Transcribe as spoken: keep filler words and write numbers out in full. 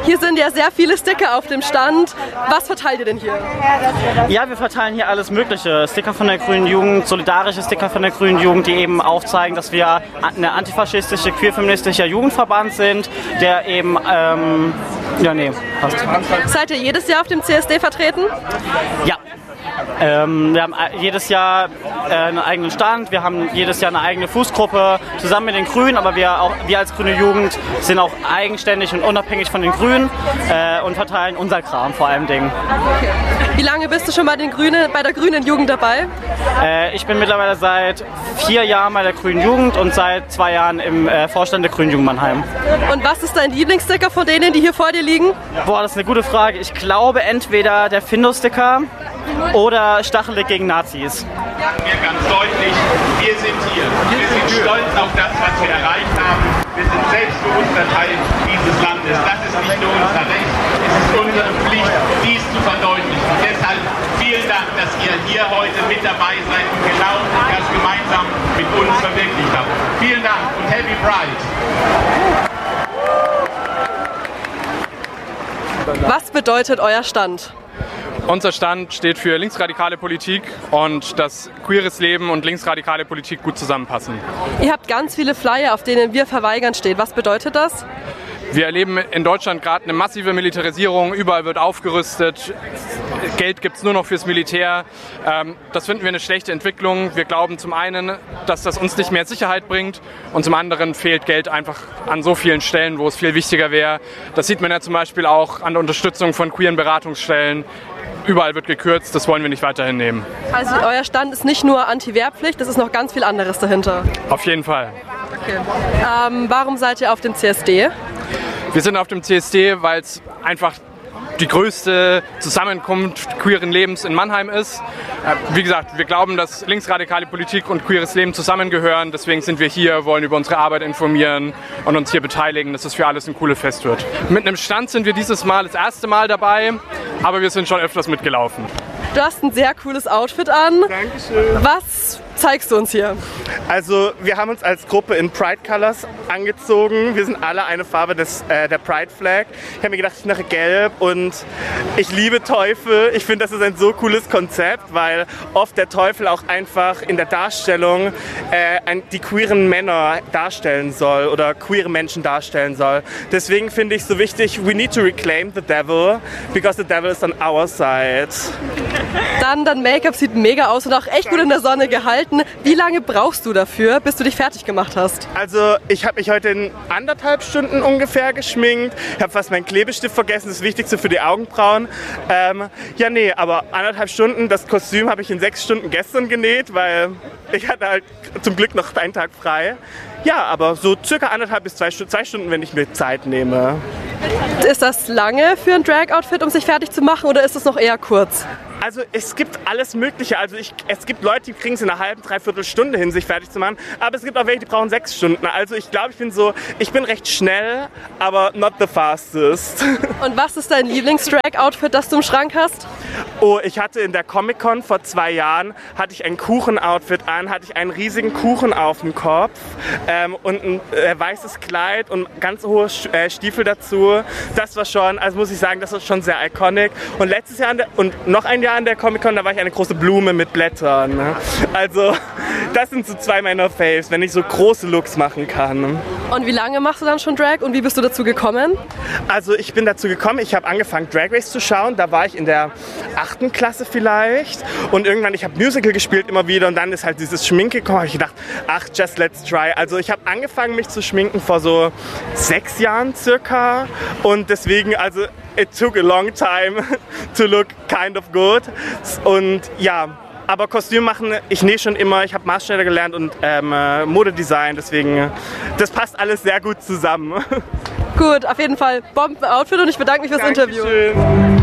Hier sind ja sehr viele Sticker auf dem Stand. Was verteilt ihr denn hier? Ja, wir verteilen hier alles Mögliche. Sticker von der Grünen Jugend, solidarische Sticker von der Grünen Jugend, die eben aufzeigen, dass wir eine antifaschistische, queerfeministischer Jugendverband sind, der eben, ähm, ja nee, passt. Seid ihr jedes Jahr auf dem C S D vertreten? Ja. Ähm, wir haben jedes Jahr äh, einen eigenen Stand, wir haben jedes Jahr eine eigene Fußgruppe zusammen mit den Grünen, aber wir, auch, wir als Grüne Jugend sind auch eigenständig und unabhängig von den Grünen äh, und verteilen unser Kram vor allem Dingen. Okay. Wie lange bist du schon bei, den Grünen, bei der Grünen Jugend dabei? Äh, ich bin mittlerweile seit vier Jahren bei der Grünen Jugend und seit zwei Jahren im äh, Vorstand der Grünen Jugend Mannheim. Und was ist dein Lieblingssticker von denen, die hier vor dir liegen? Boah, das ist eine gute Frage. Ich glaube entweder der Findo-Sticker oder Stachelig gegen Nazis. Mir ganz deutlich, wir sind hier. Wir sind stolz auf das, was wir erreicht haben. Wir sind selbstbewusster Teil dieses Landes. Das ist nicht nur unser Recht, es ist unsere Pflicht, dies zu verdeutlichen. Und deshalb vielen Dank, dass ihr hier heute mit dabei seid und genau das gemeinsam mit uns verwirklicht habt. Vielen Dank und Happy Pride! Was bedeutet euer Stand? Unser Stand steht für linksradikale Politik und dass queeres Leben und linksradikale Politik gut zusammenpassen. Ihr habt ganz viele Flyer, auf denen wir verweigern steht. Was bedeutet das? Wir erleben in Deutschland gerade eine massive Militarisierung, überall wird aufgerüstet, Geld gibt es nur noch fürs Militär. Das finden wir eine schlechte Entwicklung. Wir glauben zum einen, dass das uns nicht mehr Sicherheit bringt und zum anderen fehlt Geld einfach an so vielen Stellen, wo es viel wichtiger wäre. Das sieht man ja zum Beispiel auch an der Unterstützung von queeren Beratungsstellen. Überall wird gekürzt, das wollen wir nicht weiterhin nehmen. Also euer Stand ist nicht nur Anti-Wehrpflicht, es ist noch ganz viel anderes dahinter. Auf jeden Fall. Okay. Ähm, warum seid ihr auf dem C S D? Wir sind auf dem C S D, weil es einfach die größte Zusammenkunft queeren Lebens in Mannheim ist. Wie gesagt, wir glauben, dass linksradikale Politik und queeres Leben zusammengehören. Deswegen sind wir hier, wollen über unsere Arbeit informieren und uns hier beteiligen, dass es für alles ein cooles Fest wird. Mit einem Stand sind wir dieses Mal das erste Mal dabei, aber wir sind schon öfters mitgelaufen. Du hast ein sehr cooles Outfit an. Dankeschön. Was zeigst du uns hier? Also wir haben uns als Gruppe in Pride Colors angezogen. Wir sind alle eine Farbe des, äh, der Pride Flag. Ich habe mir gedacht, ich mache gelb und ich liebe Teufel. Ich finde, das ist ein so cooles Konzept, weil oft der Teufel auch einfach in der Darstellung äh, ein, die queeren Männer darstellen soll oder queere Menschen darstellen soll. Deswegen finde ich es so wichtig, we need to reclaim the devil, because the devil is on our side. Dann, dein Make-up sieht mega aus und auch echt gut in der Sonne gehalten. Wie lange brauchst du dafür, bis du dich fertig gemacht hast? Also ich habe mich heute in anderthalb Stunden ungefähr geschminkt. Ich habe fast meinen Klebestift vergessen, das Wichtigste für die Augenbrauen. Ähm, ja, nee, aber anderthalb Stunden, das Kostüm habe ich in sechs Stunden gestern genäht, weil ich hatte halt zum Glück noch einen Tag frei. Ja, aber so circa anderthalb bis zwei, zwei Stunden, wenn ich mir Zeit nehme. Ist das lange für ein Drag-Outfit, um sich fertig zu machen, oder ist es noch eher kurz? Also es gibt alles Mögliche. Also ich, es gibt Leute, die kriegen es in einer halben, dreiviertel Stunde hin, sich fertig zu machen. Aber es gibt auch welche, die brauchen sechs Stunden. Also ich glaube, ich bin so, ich bin recht schnell, aber not the fastest. Und was ist dein Lieblings-Drag-Outfit, das du im Schrank hast? Oh, ich hatte in der Comic-Con vor zwei Jahren, hatte ich ein Kuchen-Outfit an, hatte ich einen riesigen Kuchen auf dem Kopf ähm, und ein äh, weißes Kleid und ganz hohe äh, Stiefel dazu. Das war schon, also muss ich sagen, das war schon sehr iconic. Und letztes Jahr an der, und noch ein Jahr an der Comic-Con, da war ich eine große Blume mit Blättern. Ne? Also das sind so zwei meiner Faves, wenn ich so große Looks machen kann. Und wie lange machst du dann schon Drag und wie bist du dazu gekommen? Also ich bin dazu gekommen, ich habe angefangen Drag Race zu schauen, da war ich in der achten Klasse vielleicht und irgendwann, ich habe Musical gespielt immer wieder und dann ist halt dieses Schminke gekommen, habe ich gedacht, ach, just let's try. Also ich habe angefangen mich zu schminken vor so sechs Jahren circa und deswegen, also it took a long time to look kind of good und ja, aber Kostüm machen, ich nähe schon immer, ich habe Maßschneider gelernt und ähm, Modedesign, deswegen, das passt alles sehr gut zusammen. Gut, auf jeden Fall Bomben-Outfit und ich bedanke mich fürs Dankeschön. Interview.